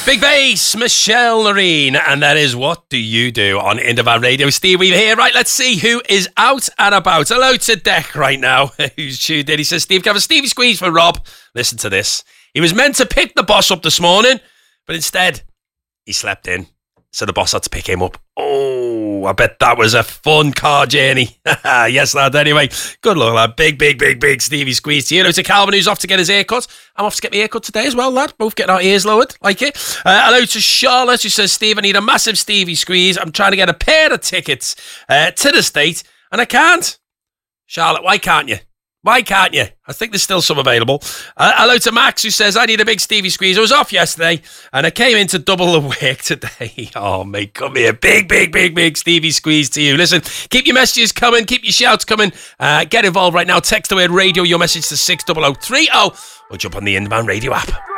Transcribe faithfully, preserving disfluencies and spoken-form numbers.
Big Bass, Michelle Loreen, and that is What Do You Do on Indie Radio. Steve Weaver here. Right, let's see who is out and about. Hello to Deck right now, who's tuned in. He says, Steve, have a Stevie Squeeze for Rob. Listen to this. He was meant to pick the boss up this morning, but instead, he slept in. So the boss had to pick him up. Oh, I bet that was a fun car journey. Yes, lad. Anyway, good luck, lad. Big, big, big, big Stevie Squeeze to you. Hello to Calvin, who's off to get his hair cut. I'm off to get my hair cut today as well, lad. Both getting our ears lowered. Like it. Uh, hello to Charlotte, who says, Steve, I need a massive Stevie Squeeze. I'm trying to get a pair of tickets uh, to the state, and I can't. Charlotte, why can't you? Why can't you? I think there's still some available. Uh, hello to Max, who says, I need a big Stevie Squeeze. I was off yesterday, and I came in to double the work today. Oh, mate, come here. Big, big, big, big Stevie Squeeze to you. Listen, keep your messages coming. Keep your shouts coming. Uh, get involved right now. Text the word radio, your message to six oh oh three oh, or jump on the In Demand Radio app.